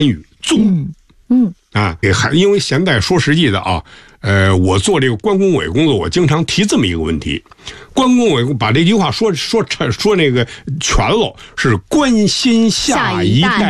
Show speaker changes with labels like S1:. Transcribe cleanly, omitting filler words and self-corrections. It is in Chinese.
S1: 与做。因为现在说实际的啊，我做这个关工委工作，我经常提这么一个问题：关工委把这句话说那个全了，是关心下一代。